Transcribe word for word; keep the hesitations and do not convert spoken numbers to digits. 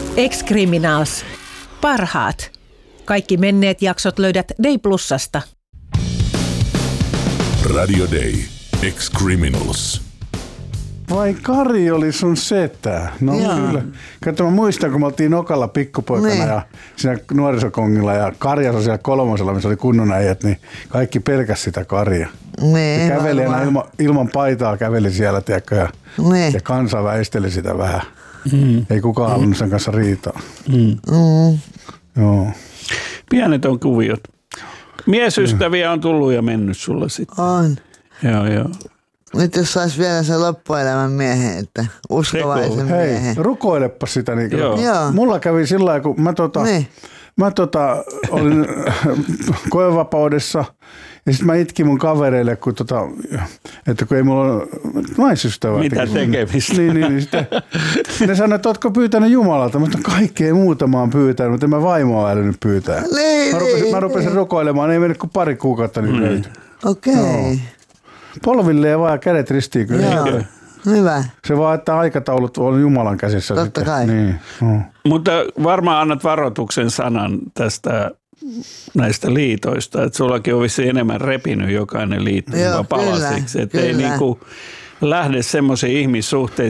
Ex-Criminals. Parhaat. Kaikki menneet jaksot löydät Day Plusasta. Radio Day. Ex-Criminals. Vai Kari oli sun setä? No Joo. kyllä. Kato, mä muistan, kun me oltiin Nokalla pikkupoikana niin. ja siinä nuorisokongilla ja Karjas on siellä kolmosella, missä oli kunnon äijät, niin kaikki pelkäs sitä Karia. Niin, Ja kävelijänä ilma, ilman paitaa käveli siellä, tiedätkö, ja, niin. ja kansa väisteli sitä vähän. Mm. Ei kukaan halunnut sen kanssa riitaa. Mm. Mm. Joo. Pienet on kuviot. Miesystäviä on tullut ja mennyt sulla sitten. On. Joo, joo. Nyt jos sais vielä sen loppuelämän miehen, että uskovaisen Hei, miehen. rukoilepa sitä. Niin Joo. Joo. Mulla kävi sillä lailla, kun mä, tota, Niin. mä tota, olin koevapaudessa ja sitten mä itkin mun kavereille, kun tota, että kun ei mulla ole naisystävää. Mitä tekemistä? Niin, niin, niin sitten ne sanoivat, että ootko pyytänyt Jumalalta? Mä sanoin, kaikkea muuta mä oon pyytänyt, mutta en mä vaimoa älynyt pyytää. Niin, Mä rupesin, niin, mä rupesin niin. rukoilemaan, ei mennyt kuin pari kuukautta, niin löytyi. Okei. Okay. Polvilleen vaan ja kädet ristiin kyllä. Joo. Hyvä. Se vaan, että aikataulut on Jumalan käsissä. Totta sitten. kai. Niin, no. Mutta varmaan annat varoituksen sanan tästä näistä liitoista, että sullakin on vissiin enemmän repinyt jokainen liitto Joo, palasiksi, että ei kyllä. niinku lähde semmoisiin ihmissuhteisiin,